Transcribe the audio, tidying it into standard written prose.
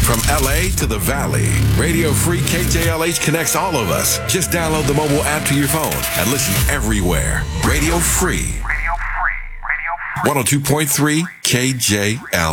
From LA to the Valley, Radio Free KJLH connects all of us. Just download the mobile app to your phone and listen everywhere. Radio Free. 102.3 KJLH.